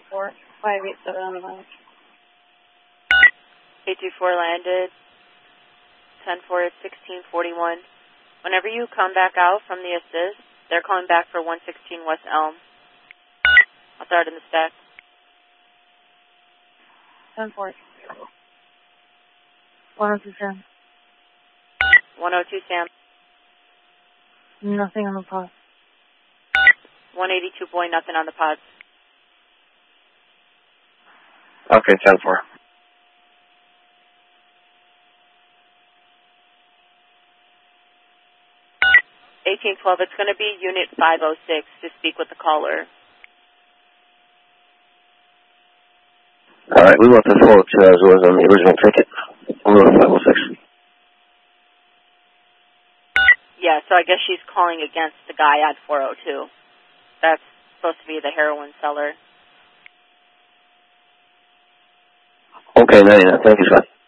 587 on the line. 824 landed. 10-4 at 1641. Whenever you come back out from the assist, they're calling back for 116 West Elm. I'll start in the stack. 10-4. 102 Sam. 102 Sam. Nothing on the pod. 182 boy, nothing on the pods. Okay, 10-4. It's going to be Unit 506 to speak with the caller. All right, we left the 402 as was on the original ticket. We'll go to 506. Yeah, so I guess she's calling against the guy at 402. That's supposed to be the heroin seller. Okay, 99. Thank you, Scott.